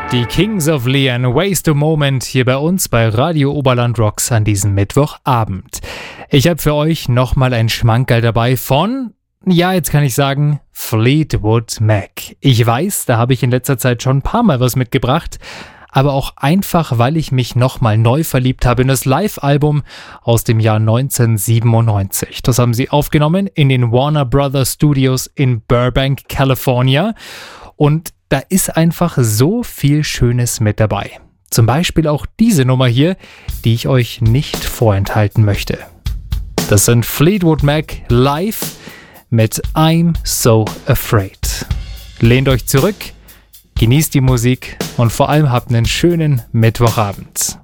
Die Kings of Leon, Waste a Moment, hier bei uns bei Radio Oberland Rocks an diesem Mittwochabend. Ich habe für euch nochmal ein Schmankerl dabei von, ja, jetzt kann ich sagen, Fleetwood Mac. Ich weiß, da habe ich in letzter Zeit schon ein paar Mal was mitgebracht, aber auch einfach, weil ich mich nochmal neu verliebt habe in das Live-Album aus dem Jahr 1997. Das haben sie aufgenommen in den Warner Brothers Studios in Burbank, California. Und da ist einfach so viel Schönes mit dabei. Zum Beispiel auch diese Nummer hier, die ich euch nicht vorenthalten möchte. Das sind Fleetwood Mac live mit I'm So Afraid. Lehnt euch zurück, genießt die Musik und vor allem habt einen schönen Mittwochabend.